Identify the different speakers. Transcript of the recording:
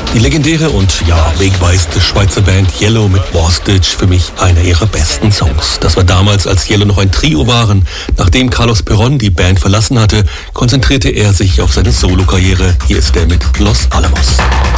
Speaker 1: Die legendäre und ja, wegweisende Schweizer Band Yellow mit Bostitch, für mich einer ihrer besten Songs. Das war damals, als Yellow noch ein Trio waren. Nachdem Carlos Perón die Band verlassen hatte, konzentrierte er sich auf seine Solokarriere. Hier ist er mit Los Alamos.